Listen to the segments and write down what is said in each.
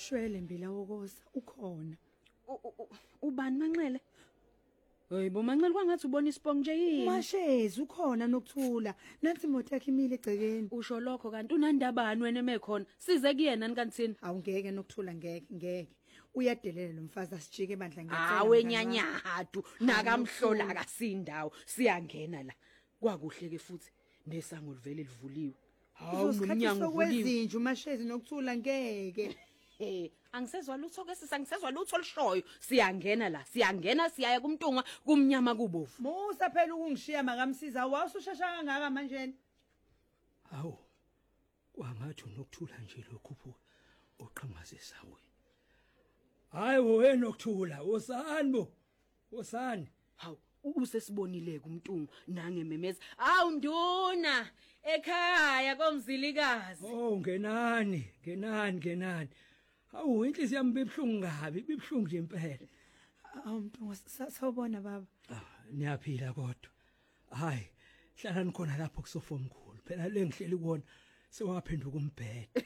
Shwele Mbila wokosa ukhona. Ubani Manxele? Hey bo Manxele kwangathi ubona isibongo nje yini? Mashezi ukhona nokuthula. Nathi imoto yakhe imile egcekeni. Usho lokho kanti unandabani wena emekhona? Size kuyena nikaNthini? Awungeke nokuthula ngeke. Uyadelela lo mfazi asijike ebandla ngecela. Hawe nyanyahadu nakamhlola akasindawo siyangena la. Kwakuhle ke futhi nesango livele livuliwe. Hawu nomnyango uvuliwe. Kwezinje umashezi nokuthula ngeke. Angisezwa lutho ke sisangisezwa lutho lishoyo. Siyangena la, siyangena siyaya kumntunga kumnyama kubovu. Musa phela ukungishiya makamsiza awusushasha kangaka manje. Hawu. Kwangathi unokuthula nje lokhu oqhamazisa wena. Hayi wena nokuthula, wosani bo? Wosani? Hawu, usesibonile kumntunga nangememeza. Awu nduna ekhaya komzilikazi. Oh ngenani. Hawu inhliziyo yami bibhlungu kabi, bibhlungu nje impela. Mntunga sawubona baba. Niyaphila kodwa. Hayi, hlala nikhona lapho kusofa omkhulu. Phela lengihleli kuona sewaphenduka umbhede.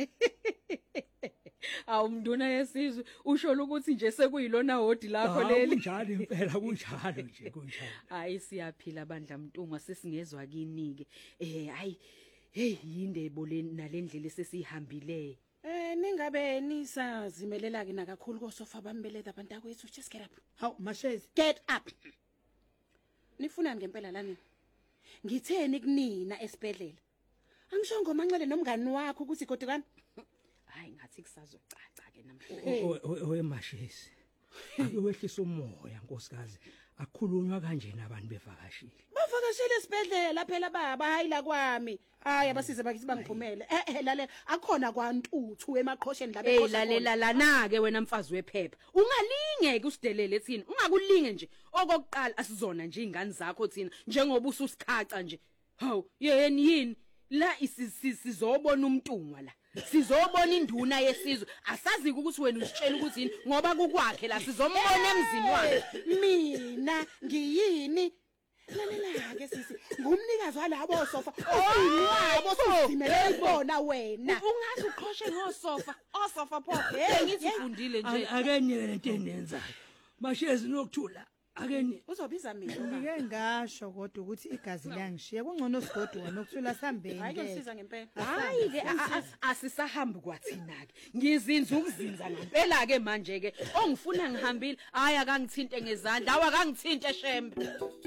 Awu mnduna yesizwe usho ukuthi nje sekuyilona hodi lakho leli. Kunjalo impela kunjalo nje. Hayi siyaphila bandla mntungwa sesingezwe kinike. Hayi hey yindebo nalendlela sesihambile. Ningabe nisazimelela ke nakakhulu kosofa bambeletha abantu akwethu just get up. Hawu mashezi Get up. Nifuna ngempela lani? Ngitheni kunina esibedlela? Angisho ngoManxele nomngani wakho ukuthi godukani? Hayi ngathi kusazocaca ke namhlanje. Owe mashezi. Ake wehlisa umoya nkosikazi. Akukhulunywa kanje nabantu bevakashile. Bavakashele esibedlela phela baba hayi la kwami. Hayi abasize bakithi bangiphumele. Lalela akhona kwantuthu emaqhosheni la bekhosha. Lalela lana ke wena mfazi wephepha. Ungalingeke usidelele thina. Ungakulinge nje. Okokuqala asizona nje ingane zakho thina njengoba ususikhaca nje. Hawu yini la sizobona umntungwa la. Sizobona induna yesizwe asazi ukuthi wena usitshela ukuthi yini ngoba kukwakhe la sizombona emzini wakhe. Mina ngiyini lalela ke sisi ngumnikazi walabo sofa oyinwabo sizimele ibona wena ungazi uqhoshe ngosofa osofa pho ngithi ufundile nje akenye lento enenzayo mashezi nokuthula akeni uzobiza mina ngike ngasho kodwa ukuthi igazi liyangishiya kungcono sigodwa nokuthula sambeni hayi kusiza ngempela hayi ke asisahambi kwathina ke ngizinza ukuzinza ngempela ke manje ke ongifuna ngihambile hayi akangithinte ngezandla awakangithinte shembe.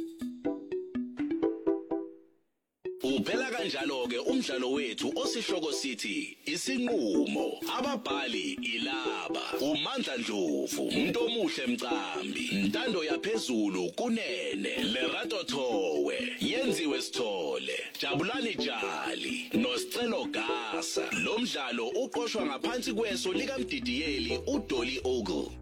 Uphela kanjalo ke umdlalo wethu osihloko sithi isinqumo ababhali ilaba uMandla Dlovu Mntomuhle Mcambi Ntando yaphezulu kunene Lerato Thowe Yenziwe Sithole Jabulani Jali noSicelo Gasa lo mdlalo uqoqwwa ngaphansi kweso lika Mdidiyeli uDolly Ogle.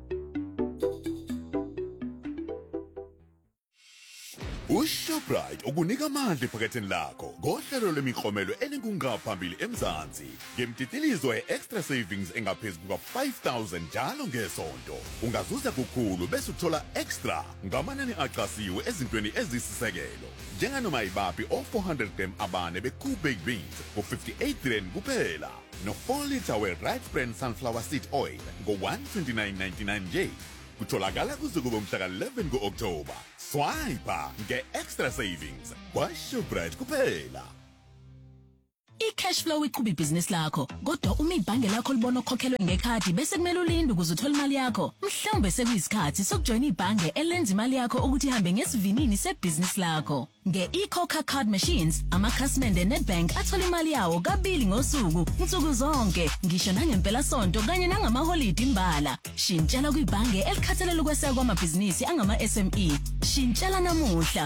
uShoprite ukunika amandla ephaketheni lakho ngohlelo lemiklomelo elinkungaphambili eMzansi ngemtitilizo eExtra Savings engaphezulu kuka-5,000 njalo ngesonto ungazuza kukhulu bese uthola extra ngamanani aqasiwe ezintweni ezisisekelo njenganoma ibaphi o400g abane beCool Baked Beans ngo58 kuphela no4 liter we-Right Brand Sunflower Seed Oil ngo129.99 nje kutholakala kuze kube umhla ka11 kuOkthoba swipe nge-Extra Savings kwaShoprite kuphela. I-cash flow iqhuba ibhizinisi lakho kodwa uma ibhange lakho libona ukhokhelwe ngekhadi bese kumele ulinde ukuze uthole imali yakho mhlawumbe sekuyisikhathi sokujoina ibhange elenza imali yakho ukuthi ihambe ngesivinini sebhizinisi lakho nge-eChoca card machines amakhasimende Nedbank athola imali yawo kabili ngosuku insuku zonke ngisho nangempela sonto kanye nangamaholide imbala shintshela kwibhange elikhathalela ukweseka kwamabhizinisi angama SME shintshela namuhla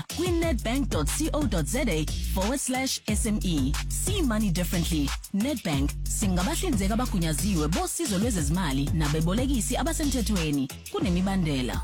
kwi-nedbank.co.za/SME see money differently. Nedbank singabahlinzeka abagunyaziwe bosizo lwezezimali nabebolekisi abasemthethweni kunemibandela.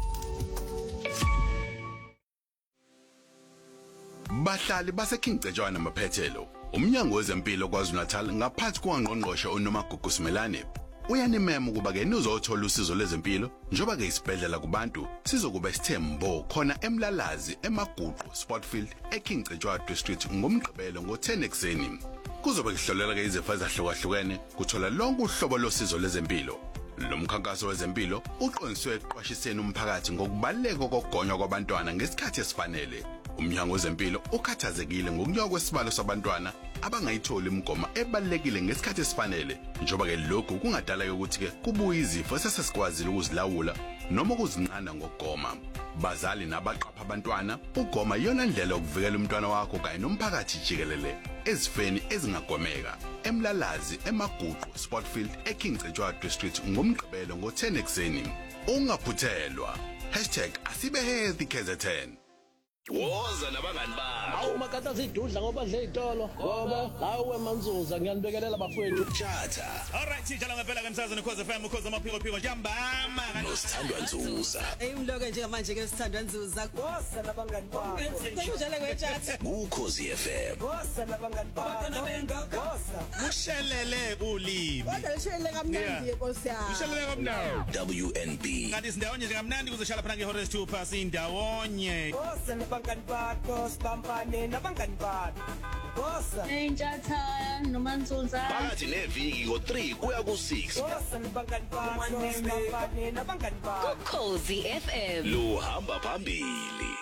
Bahlali baseKingcetshwana Maphethelo umnyango wezempilo kwaZulu-Natal ngaphansi kwaNgqongqoshe uNomagugu Simelane uyanimema ukuba ke nizothola usizo lezempilo njoba ke isibhedlela kubantu sizokuba isithembo khona eMlalazi eMaguqu Sportfield eKingcetshwana District ngomgqibelo ngo10 ekseni kuzobe kuhlolela ke izifo ezahlukahlukene kuthola lonke uhlobo losizo lezempilo Lo mkhankaso wezempilo uqondiswe ekuqwashiseni umphakathi ngokubaluleka kokugonywa kwabantwana ngesikhathi esifanele. Umnyango wezempilo ukhathazekile ngokunyuka kwesibalo sabantwana abangayitholi imigomo ebalekile ngesikhathi esifanele. Njengoba ke lokhu kungadala ukuthi ke kubuye izifo esesesikwazile ukuzilawula noma ukuzinqanda ngokugoma. Bazali nabaqapha abantwana, ugoma iyona ndlela yokuvikela umntwana wakho kanye nomphakathi jikelele ezifeni ezingagomeka. Emlalazi, eMaguqu, Sportfield, eKingcetshwa District ngomgqibelo ngo10 ekseni. Ungaphuthelwa. #asibehealthy KZN. Woza nabangani bakho. Awu makata zidudla ngoba dle izitolo ngoba hawe manzuza ngiyanibekelela bafowethu. Chatha. Alright, sijala ngempela emsazweni Khoza FM ukhoza amaphiko njambama kanti Nosithandwa Nzuza. Umloke njengamanje ke sithandwa Nzuza. Woza nabangani bakho. Senjalo kwechat. Ukhozi FM. Woza nabangani bakho. Woza. ushelele ulimi. Kodwa ushelele kamnandi Nkosi yami. Ushelele kamnandi. WNB. Kanti sindawonye nje kamnandi kuzoshala phana ngehora lesithupha sindawonye. Woza nabangani bakho sibambane nabangani bakho. Woza. Chatha noManzunza. Phakathi neviki ngo3 kuya ku6. Woza nabangani bakho sibambane nabangani bakho. Ukhozi FM. Lo hamba phambili.